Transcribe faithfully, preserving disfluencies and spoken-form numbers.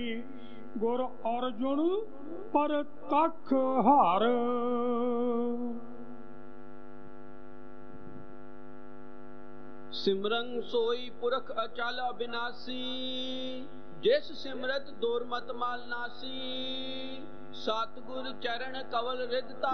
ਗੁਰ ਅਰਜੁਨ ਪਰ ਤਖ ਹਾਰ। सिमरन सोई पुरख अचल अविनाशी, जिस सिमरत दुर्मत माल नासी। सतगुर चरण कवल रिदता